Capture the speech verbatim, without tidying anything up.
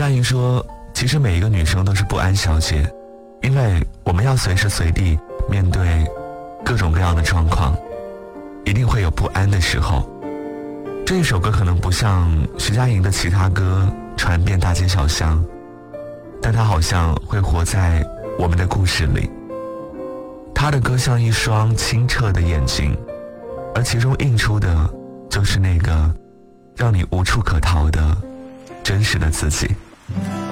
佳莹说，其实每一个女生都是不安小姐，因为我们要随时随地面对各种各样的状况，一定会有不安的时候。这一首歌可能不像徐佳莹的其他歌传遍大街小巷，但它好像会活在我们的故事里。她的歌像一双清澈的眼睛，而其中映出的就是那个让你无处可逃的真实的自己。